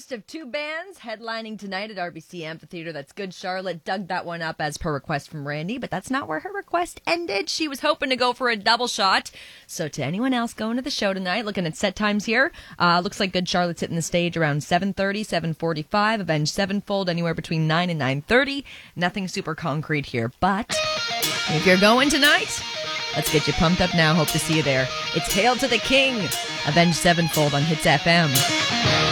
first of two bands headlining tonight at RBC Amphitheater. That's Good Charlotte. Dug that one up as per request from Randy, but that's not where her request ended. She was hoping to go for a double shot. So to anyone else going to the show tonight, looking at set times here, looks like Good Charlotte's hitting the stage around 7:30, 7:45. Avenged Sevenfold anywhere between 9 and 9:30. Nothing super concrete here, but if you're going tonight, let's get you pumped up now. Hope to see you there. It's Hail to the King. Avenged Sevenfold on Hits FM.